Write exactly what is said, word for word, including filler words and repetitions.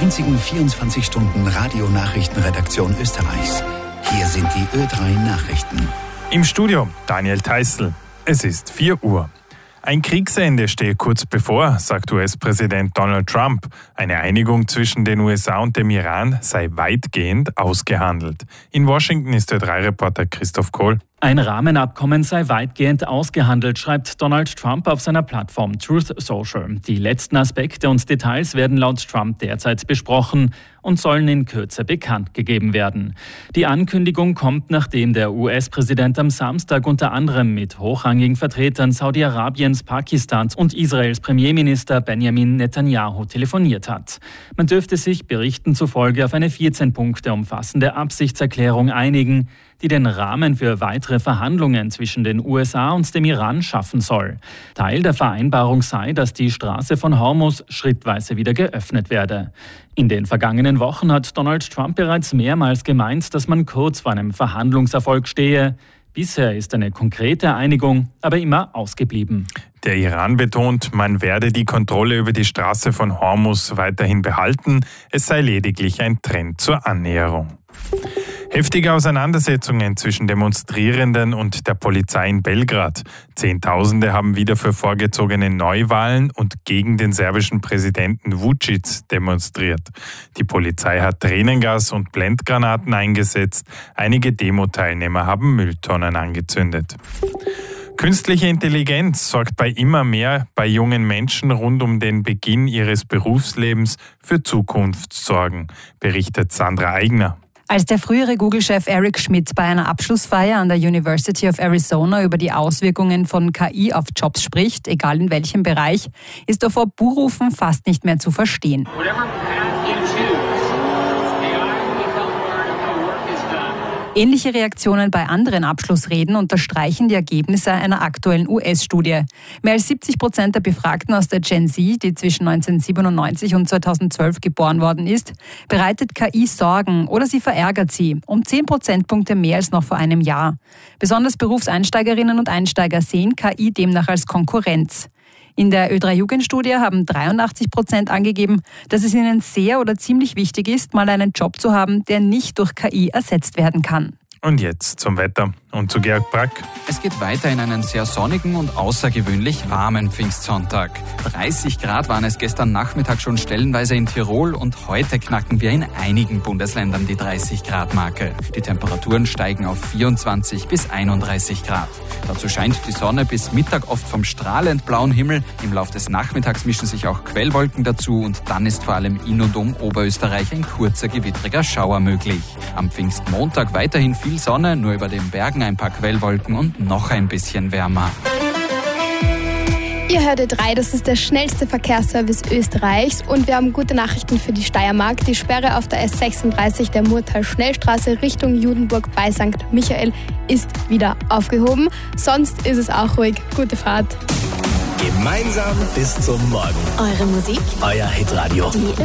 einzigen vierundzwanzig Stunden Radionachrichtenredaktion Österreichs. Hier sind die Ö drei Nachrichten. Im Studio Daniel Theißl. Es ist vier Uhr. Ein Kriegsende stehe kurz bevor, sagt U S-Präsident Donald Trump. Eine Einigung zwischen den U S A und dem Iran sei weitgehend ausgehandelt. In Washington ist Ö drei Reporter Christoph Kohl. Ein Rahmenabkommen sei weitgehend ausgehandelt, schreibt Donald Trump auf seiner Plattform Truth Social. Die letzten Aspekte und Details werden laut Trump derzeit besprochen und sollen in Kürze bekannt gegeben werden. Die Ankündigung kommt, nachdem der U S-Präsident am Samstag unter anderem mit hochrangigen Vertretern Saudi-Arabiens, Pakistans und Israels Premierminister Benjamin Netanyahu telefoniert hat. Man dürfte sich Berichten zufolge auf eine vierzehn Punkte umfassende Absichtserklärung einigen, die den Rahmen für weitere Verhandlungen zwischen den U S A und dem Iran schaffen soll. Teil der Vereinbarung sei, dass die Straße von Hormuz schrittweise wieder geöffnet werde. In den vergangenen Wochen hat Donald Trump bereits mehrmals gemeint, dass man kurz vor einem Verhandlungserfolg stehe. Bisher ist eine konkrete Einigung aber immer ausgeblieben. Der Iran betont, man werde die Kontrolle über die Straße von Hormuz weiterhin behalten. Es sei lediglich ein Trend zur Annäherung. Heftige Auseinandersetzungen zwischen Demonstrierenden und der Polizei in Belgrad. Zehntausende haben wieder für vorgezogene Neuwahlen und gegen den serbischen Präsidenten Vučić demonstriert. Die Polizei hat Tränengas und Blendgranaten eingesetzt. Einige Demo-Teilnehmer haben Mülltonnen angezündet. Künstliche Intelligenz sorgt bei immer mehr bei jungen Menschen rund um den Beginn ihres Berufslebens für Zukunftssorgen, berichtet Sandra Eigner. Als der frühere Google-Chef Eric Schmidt bei einer Abschlussfeier an der University of Arizona über die Auswirkungen von K I auf Jobs spricht, egal in welchem Bereich, ist er vor Buhrufen fast nicht mehr zu verstehen. Ähnliche Reaktionen bei anderen Abschlussreden unterstreichen die Ergebnisse einer aktuellen U S-Studie. Mehr als siebzig Prozent der Befragten aus der Gen Z, die zwischen neunzehnhundertsiebenundneunzig und zweitausendzwölf geboren worden ist, bereitet K I Sorgen oder sie verärgert sie, um zehn Prozentpunkte mehr als noch vor einem Jahr. Besonders Berufseinsteigerinnen und Einsteiger sehen K I demnach als Konkurrenz. In der Ö drei Jugendstudie haben dreiundachtzig Prozent angegeben, dass es ihnen sehr oder ziemlich wichtig ist, mal einen Job zu haben, der nicht durch K I ersetzt werden kann. Und jetzt zum Wetter und zu Georg Brack. Es geht weiter in einen sehr sonnigen und außergewöhnlich warmen Pfingstsonntag. dreißig Grad waren es gestern Nachmittag schon stellenweise in Tirol und heute knacken wir in einigen Bundesländern die dreißig Grad Marke. Die Temperaturen steigen auf vierundzwanzig bis einunddreißig Grad. Dazu scheint die Sonne bis Mittag oft vom strahlend blauen Himmel. Im Lauf des Nachmittags mischen sich auch Quellwolken dazu und dann ist vor allem in und um Oberösterreich ein kurzer gewittriger Schauer möglich. Am Pfingstmontag weiterhin viel Sonne, nur über den Bergen ein paar Quellwolken und noch ein bisschen wärmer. Ihr hört Ö drei, das ist der schnellste Verkehrsservice Österreichs und wir haben gute Nachrichten für die Steiermark. Die Sperre auf der S sechsunddreißig der Murtal-Schnellstraße Richtung Judenburg bei Sankt Michael ist wieder aufgehoben. Sonst ist es auch ruhig. Gute Fahrt. Gemeinsam bis zum Morgen. Eure Musik, euer Hitradio. Die